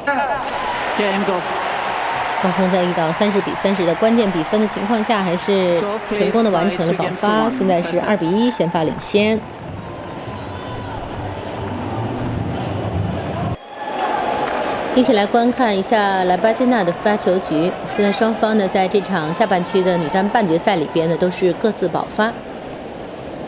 双方在遇到30比30的关键比分的情况下，还是成功的完成了保发，现在是2比1，先发领先。一起来观看一下莱巴金娜的发球局。现在双方呢，在这场下半区的女单半决赛里边呢，都是各自保发。